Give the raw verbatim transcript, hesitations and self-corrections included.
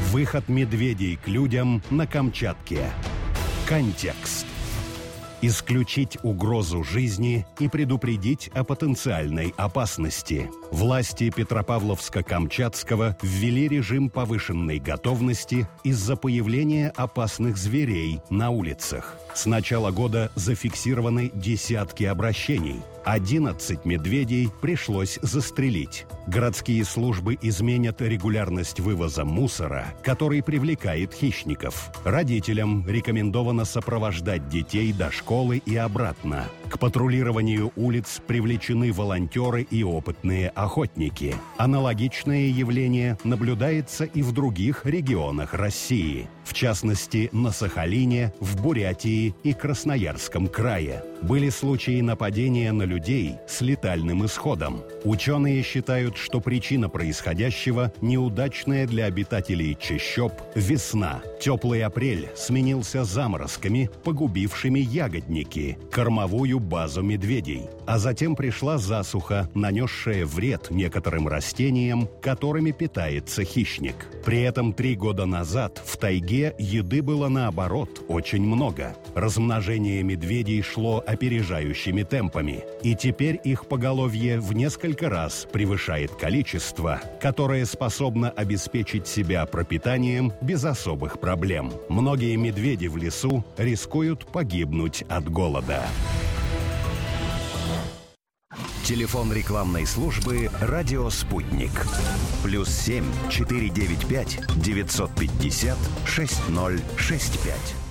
Выход медведей к людям на Камчатке. Контекст. Исключить угрозу жизни и предупредить о потенциальной опасности. Власти Петропавловска-Камчатского ввели режим повышенной готовности из-за появления опасных зверей на улицах. С начала года зафиксированы десятки обращений. одиннадцать медведей пришлось застрелить. Городские службы изменят регулярность вывоза мусора, который привлекает хищников. Родителям рекомендовано сопровождать детей до школы и обратно. К патрулированию улиц привлечены волонтеры и опытные охотники. Аналогичное явление наблюдается и в других регионах России. В частности, на Сахалине, в Бурятии и Красноярском крае. Были случаи нападения на людей с летальным исходом. Ученые считают, что причина происходящего – неудачная для обитателей чащоб весна. Теплый апрель сменился заморозками, погубившими ягодники, кормовую базу медведей. А затем пришла засуха, нанесшая вред некоторым растениям, которыми питается хищник. При этом три года назад в тайге еды было наоборот очень много. Размножение медведей шло опережающими темпами. И теперь их поголовье в несколько раз превышает количество, которое способно обеспечить себя пропитанием без особых проблем. Многие медведи в лесу рискуют погибнуть от голода. Телефон рекламной службы «Радио Спутник». Плюс семь четыре девять пять девятьсот пятьдесят шесть ноль шесть пять.